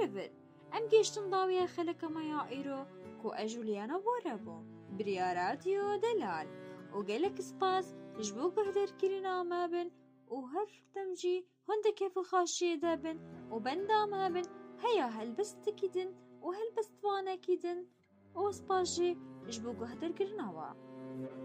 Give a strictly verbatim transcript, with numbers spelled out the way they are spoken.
بەرەڤەر ئەم گەیشتن داویە خەلەکەمەیە ئیرۆ کۆ ئەژولیانە بۆرە بوو بریاراتیۆ دەلال و گەلێک سپاس ji bo guhdarkirina me bin û her dem jî hûndekî filxaşiyê de bin û benda me bin heya helbestekî din û helbestvanekî din û spas jî ji bo guhdarkirina we.